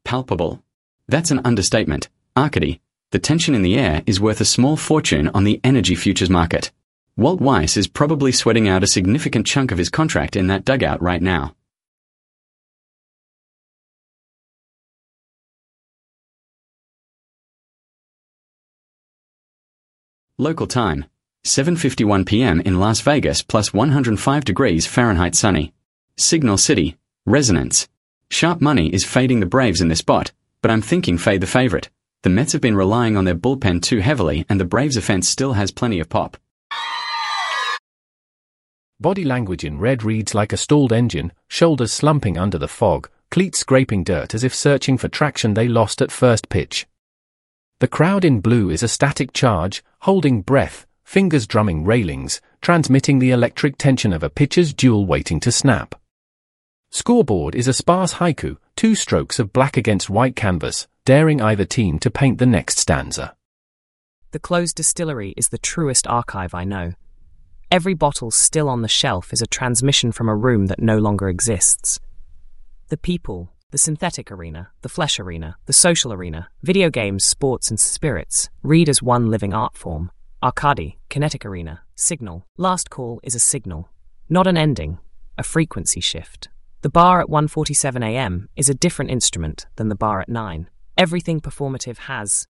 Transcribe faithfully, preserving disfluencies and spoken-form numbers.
palpable. That's an understatement. Arkady, the tension in the air is worth a small fortune on the energy futures market. Walt Weiss is probably sweating out a significant chunk of his contract in that dugout right now. Local time, seven fifty-one p m in Las Vegas plus one hundred five degrees Fahrenheit sunny. Signal City, resonance. Sharp money is fading the Braves in this spot, but I'm thinking fade the favorite. The Mets have been relying on their bullpen too heavily and the Braves' offense still has plenty of pop. Body language in red reads like a stalled engine, shoulders slumping under the fog, cleats scraping dirt as if searching for traction they lost at first pitch. The crowd in blue is a static charge, holding breath, fingers drumming railings, transmitting the electric tension of a pitcher's duel waiting to snap. Scoreboard is a sparse haiku, two strokes of black against white canvas, daring either team to paint the next stanza. The closed distillery is the truest archive I know. Every bottle still on the shelf is a transmission from a room that no longer exists. The people, the synthetic arena, the flesh arena, the social arena, video games, sports and spirits, read as one living art form. Arkady, kinetic arena, signal. Last call is a signal, not an ending, a frequency shift. The bar at one forty-seven a m is a different instrument than the bar at nine. Everything performative has,